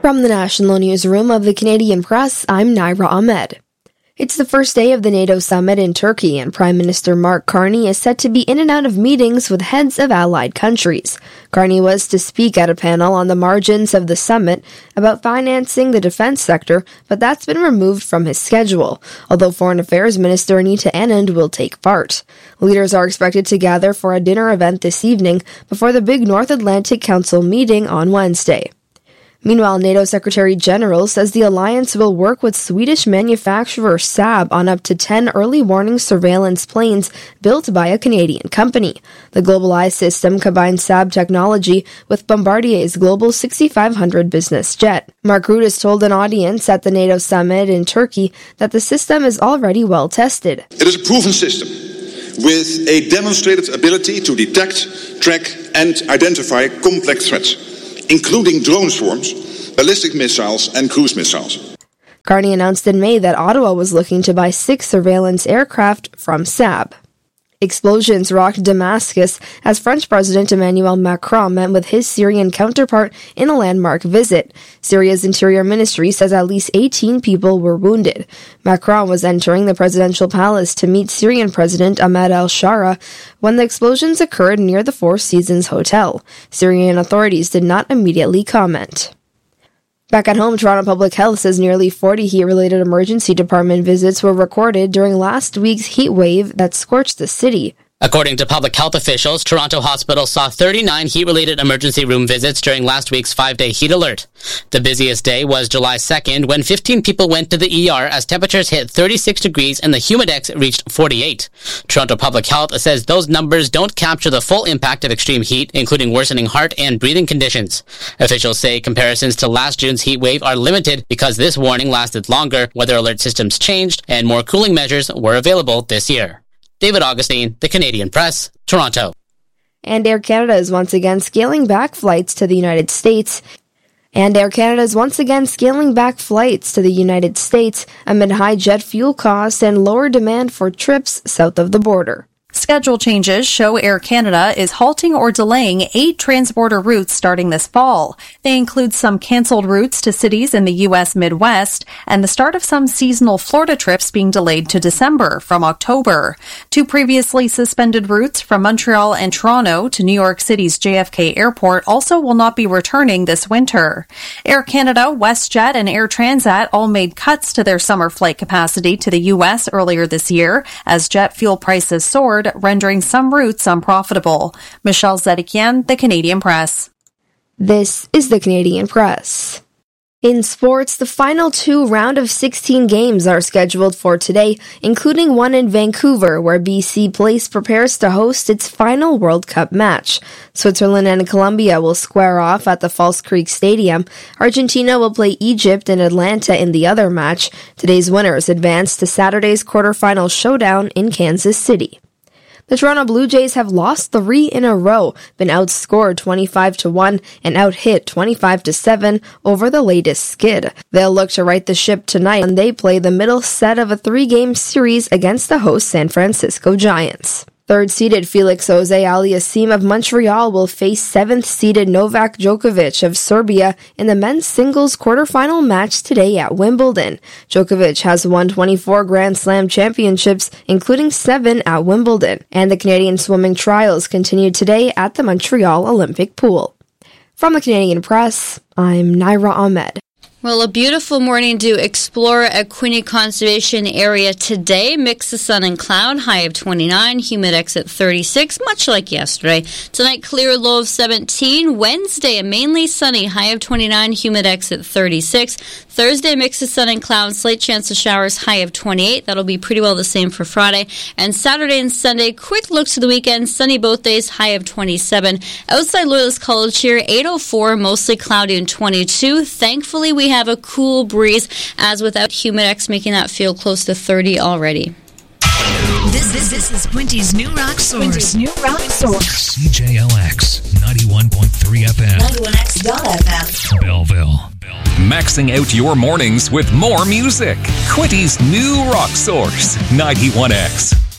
From the National Newsroom of the Canadian Press, I'm Naira Ahmed. It's the first day of the NATO summit in Turkey, and Prime Minister Mark Carney is set to be in and out of meetings with heads of allied countries. Carney was to speak at a panel on the margins of the summit about financing the defense sector, but that's been removed from his schedule, although Foreign Affairs Minister Anita Anand will take part. Leaders are expected to gather for a dinner event this evening before the big North Atlantic Council meeting on Wednesday. Meanwhile, NATO Secretary-General says the alliance will work with Swedish manufacturer Saab on up to 10 early warning surveillance planes built by a Canadian company. The Global Eye system combines Saab technology with Bombardier's Global 6500 business jet. Mark Rutte has told an audience at the NATO summit in Turkey that the system is already well tested. It is a proven system with a demonstrated ability to detect, track and identify complex threats, including drone swarms, ballistic missiles, and cruise missiles. Carney announced in May that Ottawa was looking to buy 6 surveillance aircraft from Saab. Explosions rocked Damascus as French President Emmanuel Macron met with his Syrian counterpart in a landmark visit. Syria's Interior Ministry says at least 18 people were wounded. Macron was entering the presidential palace to meet Syrian President Ahmed al-Shara when the explosions occurred near the Four Seasons Hotel. Syrian authorities did not immediately comment. Back at home, Toronto Public Health says nearly 40 heat-related emergency department visits were recorded during last week's heat wave that scorched the city. According to public health officials, Toronto hospitals saw 39 heat-related emergency room visits during last week's 5-day heat alert. The busiest day was July 2nd, when 15 people went to the ER as temperatures hit 36 degrees and the Humidex reached 48. Toronto Public Health says those numbers don't capture the full impact of extreme heat, including worsening heart and breathing conditions. Officials say comparisons to last June's heat wave are limited because this warning lasted longer, weather alert systems changed, and more cooling measures were available this year. David Augustine, The Canadian Press, Toronto. And Air Canada is once again scaling back flights to the United States. amid high jet fuel costs and lower demand for trips south of the border. Schedule changes show Air Canada is halting or delaying 8 transborder routes starting this fall. They include some canceled routes to cities in the U.S. Midwest and the start of some seasonal Florida trips being delayed to December from October. 2 previously suspended routes from Montreal and Toronto to New York City's JFK Airport also will not be returning this winter. Air Canada, WestJet, and Air Transat all made cuts to their summer flight capacity to the U.S. earlier this year as jet fuel prices soared, rendering some routes unprofitable. Michelle Zedekian, The Canadian Press. This is The Canadian Press. In sports, the final 2 round of 16 games are scheduled for today, including one in Vancouver, where BC Place prepares to host its final World Cup match. Switzerland and Colombia will square off at the Falls Creek Stadium. Argentina will play Egypt and Atlanta in the other match. Today's winners advance to Saturday's quarterfinal showdown in Kansas City. The Toronto Blue Jays have lost 3 in a row, been outscored 25-1 and out-hit 25-7 over the latest skid. They'll look to right the ship tonight when they play the middle set of a 3-game series against the host San Francisco Giants. Third-seeded Felix Auger-Aliassime of Montreal will face 7th-seeded Novak Djokovic of Serbia in the men's singles quarterfinal match today at Wimbledon. Djokovic has won 24 Grand Slam championships, including 7 at Wimbledon, and the Canadian swimming trials continue today at the Montreal Olympic Pool. From the Canadian Press, I'm Naira Ahmed. Well, a beautiful morning to explore at Quinte Conservation Area today. Mix of sun and cloud, high of 29, humidex at 36, much like yesterday. Tonight, clear, low of 17. Wednesday, a mainly sunny, high of 29, humidex at 36. Thursday, mix of sun and cloud, slight chance of showers, high of 28. That'll be pretty well the same for Friday. And Saturday and Sunday, quick looks to the weekend, sunny both days, high of 27. Outside Loyalist College here, 8:04, mostly cloudy and 22. Thankfully, we have a cool breeze, as without humidex making that feel close to 30 already. This is Quinty's New Rock Source. CJLX 91.3 FM. 91X.FM. Belleville. Maxing out your mornings with more music. Quinty's New Rock Source 91X.